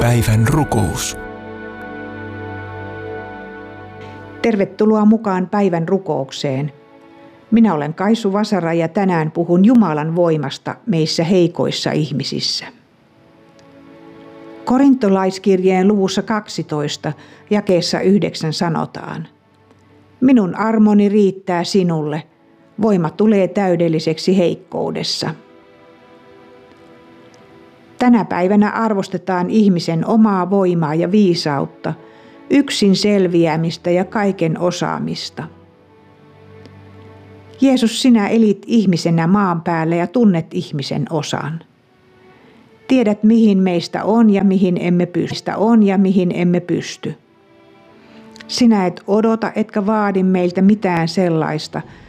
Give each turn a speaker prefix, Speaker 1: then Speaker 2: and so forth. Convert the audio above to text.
Speaker 1: Päivän rukous.
Speaker 2: Tervetuloa mukaan päivän rukoukseen. Minä olen Kaisu Vasara ja tänään puhun Jumalan voimasta meissä heikoissa ihmisissä. Korintolaiskirjeen luvussa 12, jakeessa 9 sanotaan: Minun armoni riittää sinulle, voima tulee täydelliseksi heikkoudessa. Tänä päivänä arvostetaan ihmisen omaa voimaa ja viisautta, yksin selviämistä ja kaiken osaamista. Jeesus, sinä elit ihmisenä maan päällä ja tunnet ihmisen osan. Tiedät, mihin meistä on ja mihin emme pysty. Sinä et odota etkä vaadi meiltä mitään sellaista,